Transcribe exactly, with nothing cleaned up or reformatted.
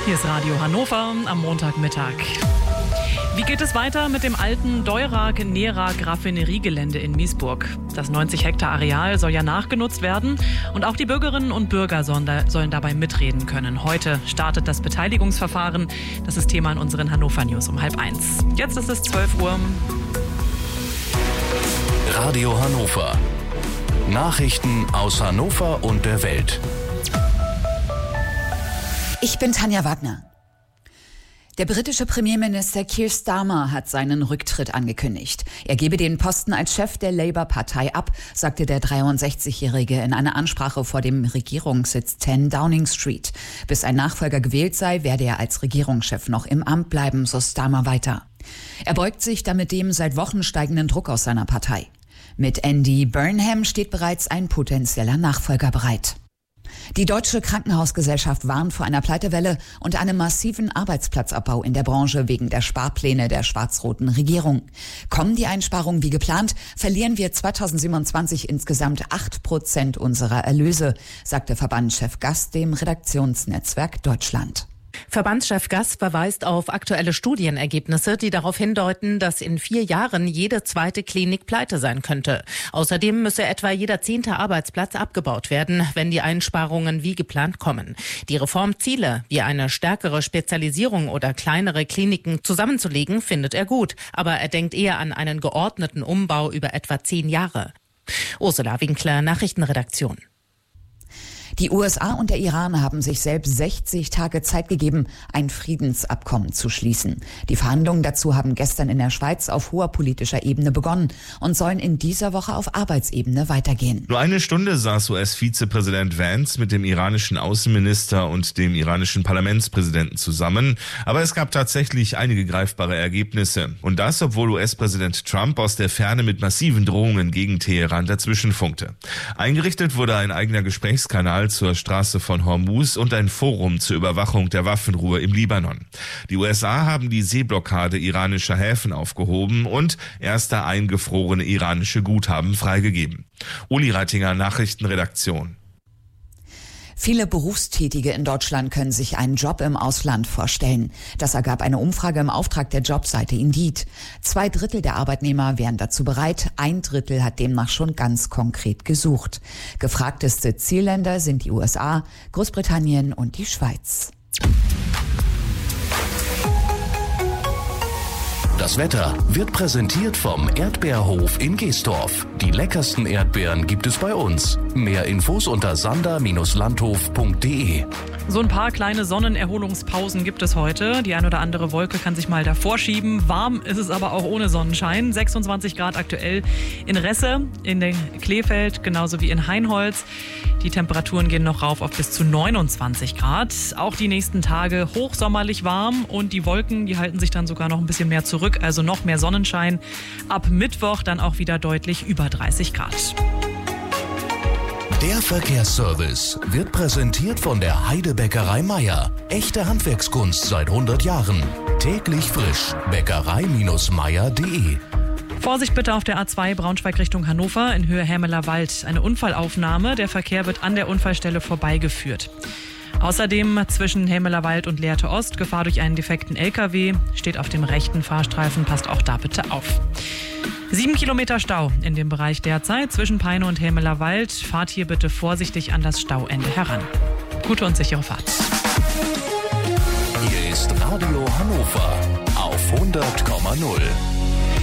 Hier ist Radio Hannover am Montagmittag. Wie geht es weiter mit dem alten Deurag-Nerag-Raffineriegelände in Miesburg? Das neunzig Hektar Areal soll ja nachgenutzt werden und auch die Bürgerinnen und Bürger sollen, da, sollen dabei mitreden können. Heute startet das Beteiligungsverfahren. Das ist Thema in unseren Hannover News um halb eins. Jetzt ist es zwölf Uhr. Radio Hannover. Nachrichten aus Hannover und der Welt. Ich bin Tanja Wagner. Der britische Premierminister Keir Starmer hat seinen Rücktritt angekündigt. Er gebe den Posten als Chef der Labour-Partei ab, sagte der dreiundsechzigjährige in einer Ansprache vor dem Regierungssitz zehn Downing Street. Bis ein Nachfolger gewählt sei, werde er als Regierungschef noch im Amt bleiben, so Starmer weiter. Er beugt sich damit dem seit Wochen steigenden Druck aus seiner Partei. Mit Andy Burnham steht bereits ein potenzieller Nachfolger bereit. Die Deutsche Krankenhausgesellschaft warnt vor einer Pleitewelle und einem massiven Arbeitsplatzabbau in der Branche wegen der Sparpläne der schwarz-roten Regierung. Kommen die Einsparungen wie geplant, verlieren wir zweitausendsiebenundzwanzig insgesamt acht Prozent unserer Erlöse, sagte Verbandschef Gass dem Redaktionsnetzwerk Deutschland. Verbandschef Gass verweist auf aktuelle Studienergebnisse, die darauf hindeuten, dass in vier Jahren jede zweite Klinik pleite sein könnte. Außerdem müsse etwa jeder zehnte Arbeitsplatz abgebaut werden, wenn die Einsparungen wie geplant kommen. Die Reformziele, wie eine stärkere Spezialisierung oder kleinere Kliniken zusammenzulegen, findet er gut. Aber er denkt eher an einen geordneten Umbau über etwa zehn Jahre. Ursula Winkler, Nachrichtenredaktion. Die U S A und der Iran haben sich selbst sechzig Tage Zeit gegeben, ein Friedensabkommen zu schließen. Die Verhandlungen dazu haben gestern in der Schweiz auf hoher politischer Ebene begonnen und sollen in dieser Woche auf Arbeitsebene weitergehen. Nur eine Stunde saß U S-Vizepräsident Vance mit dem iranischen Außenminister und dem iranischen Parlamentspräsidenten zusammen. Aber es gab tatsächlich einige greifbare Ergebnisse. Und das, obwohl U S-Präsident Trump aus der Ferne mit massiven Drohungen gegen Teheran dazwischen funkte. Eingerichtet wurde ein eigener Gesprächskanal zur Straße von Hormuz und ein Forum zur Überwachung der Waffenruhe im Libanon. Die U S A haben die Seeblockade iranischer Häfen aufgehoben und erste eingefrorene iranische Guthaben freigegeben. Uli Reitinger, Nachrichtenredaktion. Viele Berufstätige in Deutschland können sich einen Job im Ausland vorstellen. Das ergab eine Umfrage im Auftrag der Jobseite Indeed. Zwei Drittel der Arbeitnehmer wären dazu bereit, ein Drittel hat demnach schon ganz konkret gesucht. Gefragteste Zielländer sind die U S A, Großbritannien und die Schweiz. Das Wetter wird präsentiert vom Erdbeerhof in Geestorf. Die leckersten Erdbeeren gibt es bei uns. Mehr Infos unter sander Bindestrich landhof punkt de. So ein paar kleine Sonnenerholungspausen gibt es heute. Die ein oder andere Wolke kann sich mal davor schieben. Warm ist es aber auch ohne Sonnenschein. sechsundzwanzig Grad aktuell in Resse, in den Kleefeld, genauso wie in Hainholz. Die Temperaturen gehen noch rauf auf bis zu neunundzwanzig Grad. Auch die nächsten Tage hochsommerlich warm und die Wolken, die halten sich dann sogar noch ein bisschen mehr zurück. Also noch mehr Sonnenschein. Ab Mittwoch dann auch wieder deutlich über dreißig Grad. Der Verkehrsservice wird präsentiert von der Heidebäckerei Meier. Echte Handwerkskunst seit hundert Jahren. Täglich frisch. Bäckerei Meier punkt de. Vorsicht bitte auf der A zwei Braunschweig Richtung Hannover in Höhe Hämeler Wald. Eine Unfallaufnahme. Der Verkehr wird an der Unfallstelle vorbeigeführt. Außerdem zwischen Hämeler Wald und Lehrte Ost Gefahr durch einen defekten L K W. Steht auf dem rechten Fahrstreifen. Passt auch da bitte auf. Sieben Kilometer Stau in dem Bereich derzeit zwischen Peine und Hämeler Wald. Fahrt hier bitte vorsichtig an das Stauende heran. Gute und sichere Fahrt. Hier ist Radio Hannover auf hundert Komma null.